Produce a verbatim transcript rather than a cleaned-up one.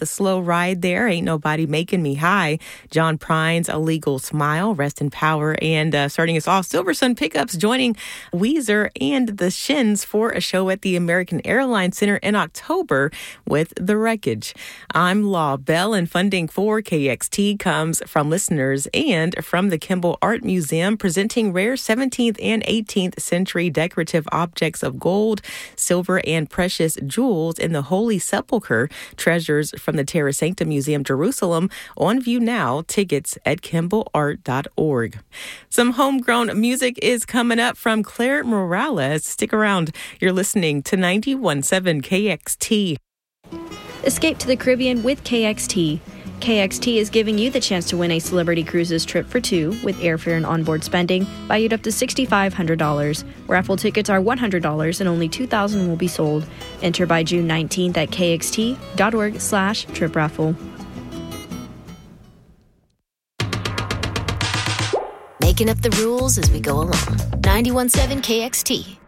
with a slow ride there. Ain't Nobody Making Me High. John Prine's A Legal Smile, Rest in Power. And uh, starting us off, Silversun Pickups joining Weezer and the Shins for a show at the American Airlines Center in October with The Wreckage. I'm Law Bell, and funding for K X T comes from listeners and from the Kimball Art Museum, presenting rare seventeenth and eighteenth century decorative objects of gold, silver, and precious jewels in the Holy Sepulchre, treasures from the Terra Sancta Museum, Jerusalem, on view now. Tickets at kimball art dot org. Some homegrown music is coming up from Claire Morales. Stick around. You're listening to ninety-one point seven K X T. Escape to the Caribbean with K X T. K X T is giving you the chance to win a Celebrity Cruises trip for two with airfare and onboard spending valued up to six thousand five hundred dollars. Raffle tickets are one hundred dollars and only two thousand will be sold. Enter by June nineteenth at kxt.org slash trip raffle. Making up the rules as we go along. ninety-one point seven K X T.